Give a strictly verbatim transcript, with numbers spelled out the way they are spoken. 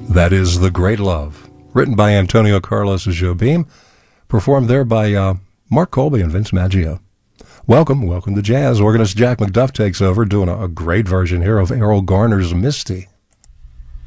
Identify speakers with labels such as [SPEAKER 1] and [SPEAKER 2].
[SPEAKER 1] That is The Great Love, written by Antonio Carlos Jobim, performed there by uh, Mark Colby and Vince Maggio. Welcome, welcome to jazz. Organist Jack McDuff takes over, doing a, a great version here of Errol Garner's Misty.